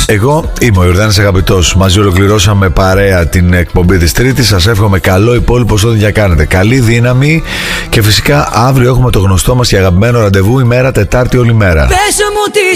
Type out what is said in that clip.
Εγώ είμαι ο Ιορδάνης Αγαπητός. Μαζί ολοκληρώσαμε παρέα την εκπομπή της Τρίτης. Σας εύχομαι καλό υπόλοιπο στο ό,τι κάνετε. Καλή δύναμη και φυσικά αύριο έχουμε το γνωστό μας και αγαπημένο ραντεβού, ημέρα Τετάρτη όλη μέρα. Πες μου τι